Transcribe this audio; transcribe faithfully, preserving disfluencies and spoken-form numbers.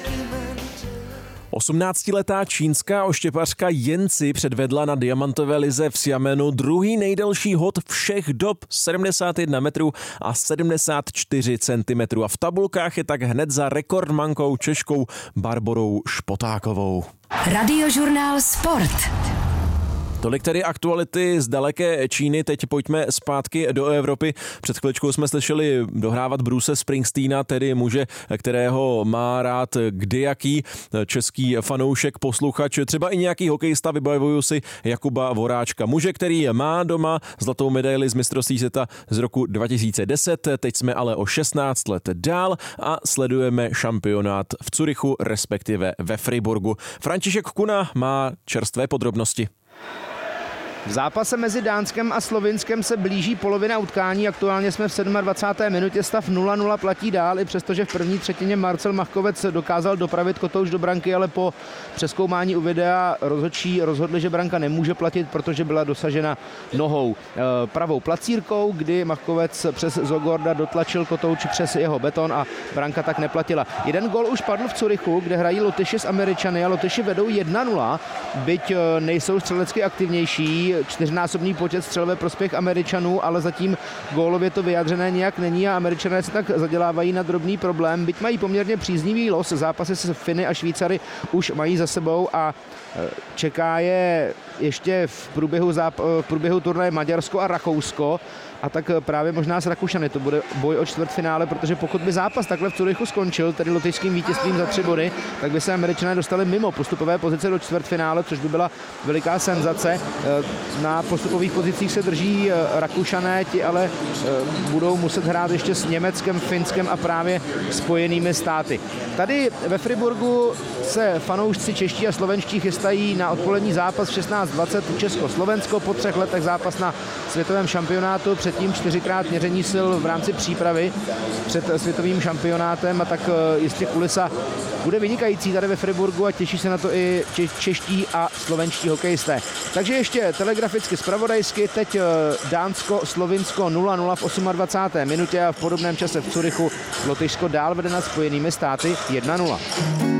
osmnáctiletá čínská oštěpařka Jen Ci předvedla na diamantové lize v Xiamenu druhý nejdelší hod všech dob, sedmdesát jedna metrů a sedmdesát čtyři centimetrů, a v tabulkách je tak hned za rekordmankou Češkou Barborou Špotákovou. Radiožurnál Sport. Tolik tedy aktuality z daleké Číny, teď pojďme zpátky do Evropy. Před chviličkou jsme slyšeli dohrávat Bruce Springsteena, tedy muže, kterého má rád kdejaký český fanoušek, posluchač, třeba i nějaký hokejista, vybavuju si Jakuba Voráčka. Muže, který má doma zlatou medaili z mistrovství světa z roku dva tisíce deset, teď jsme ale o šestnáct let dál a sledujeme šampionát v Curychu, respektive ve Freiburgu. František Kuna má čerstvé podrobnosti. V zápase mezi Dánskem a Slovinskem se blíží polovina utkání, aktuálně jsme v dvacáté sedmé minutě, stav nula nula platí dál, i přestože v první třetině Marcel Machkovec dokázal dopravit kotouč do branky, ale po přezkoumání u videa rozhodčí rozhodli, že branka nemůže platit, protože byla dosažena nohou. E, pravou placírkou, kdy Machkovec přes Zogorda dotlačil kotouč přes jeho beton a branka tak neplatila. Jeden gol už padl v Curychu, kde hrají Lotyši s Američany a Lotyši vedou jedna nula, byť nejsou střelecky aktivnější. Čtyřnásobný počet střel ve prospěch Američanů, ale zatím gólově to vyjádřené nějak není a Američané se tak zadělávají na drobný problém. Byť mají poměrně příznivý los, zápasy s Finy a Švýcary už mají za sebou a čeká je ještě v průběhu, záp- v průběhu turnaje Maďarsko a Rakousko. A tak právě možná s Rakušany to bude boj o čtvrtfinále, protože pokud by zápas takhle v Curychu skončil, tedy lotyšským vítězstvím za tři body, tak by se Američané dostali mimo postupové pozice do čtvrtfinále, což by byla veliká senzace. Na postupových pozicích se drží Rakušané, ti ale budou muset hrát ještě s Německem, Finskem a právě Spojenými státy. Tady ve Freiburgu se fanoušci čeští a slovenští chystají na odpolední zápas v šestnáct dvacet Česko-Slovensko, po třech letech zápas na světovém šampionátu, předtím čtyřikrát měření sil v rámci přípravy před světovým šampionátem, a tak jistě kulisa bude vynikající tady ve Freiburgu a těší se na to i čeští a slovenští hokejisté. Takže ještě telegraficky zpravodajsky, teď Dánsko, Slovinsko nula nula v dvacáté osmé minutě a v podobném čase v Curychu Lotyšsko dál vede nad Spojenými státy jedna nula.